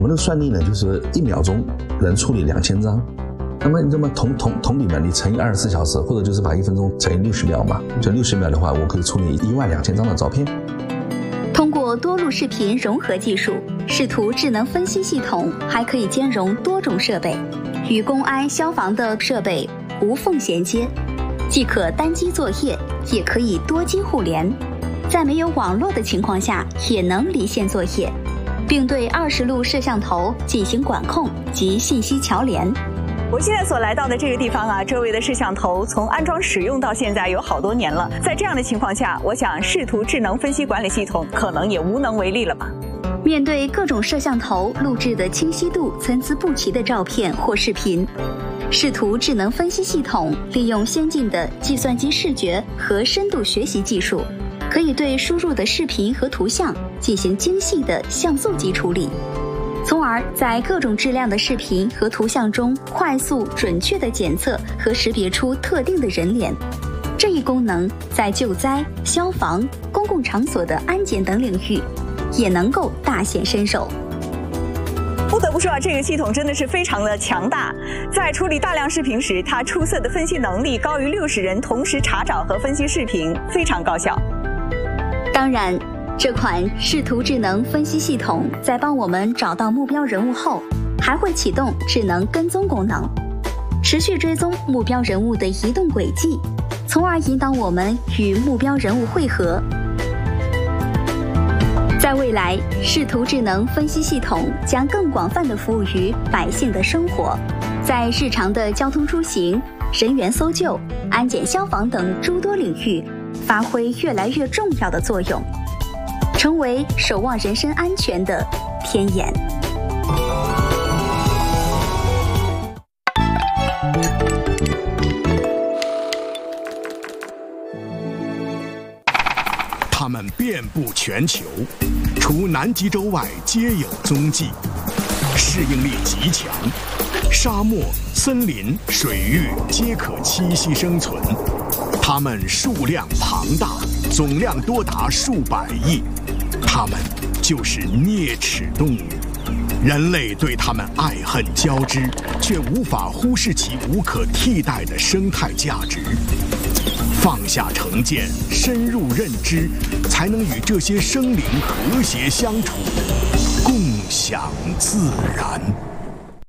我们的算力呢，就是1秒钟能处理2000张。那么同比嘛，你乘以24小时，或者就是把1分钟乘以60秒嘛，就60秒的话，我可以处理12000张的照片。 通过多路视频融合技术，视图智能分析系统还可以兼容多种设备，与公安、消防的设备无缝衔接，既可单机作业，也可以多机互联，在没有网络的情况下也能离线作业，并对20路摄像头进行管控及信息桥联。 我现在所来到的这个地方啊，周围的摄像头从安装使用到现在有好多年了。在这样的情况下，我想视图智能分析管理系统可能也无能为力了吧。 面对各种摄像头录制的清晰度参差不齐的照片或视频，视图智能分析系统利用先进的计算机视觉和深度学习技术，可以对输入的视频和图像进行精细的像素级处理，从而在各种质量的视频和图像中快速准确地检测和识别出特定的人脸。这一功能在救灾、消防、公共场所的安检等领域也能够大显身手。 不得不说啊，这个系统真的是非常的强大。在处理大量视频时，它出色的分析能力高于60人同时查找和分析视频，非常高效。 当然，这款视图智能分析系统在帮我们找到目标人物后，还会启动智能跟踪功能，持续追踪目标人物的移动轨迹，从而引导我们与目标人物会合。在未来，视图智能分析系统将更广泛地服务于百姓的生活，在日常的交通出行、人员搜救、安检消防等诸多领域发挥越来越重要的作用，成为守望人身安全的天眼。 它们遍布全球，除南极洲外皆有踪迹，适应力极强，沙漠、森林、水域皆可栖息生存。它们数量庞大，总量多达数百亿。它们就是啮齿动物，人类对它们爱恨交织，却无法忽视其无可替代的生态价值。放下成见，深入认知，才能与这些生灵和谐相处，共享自然。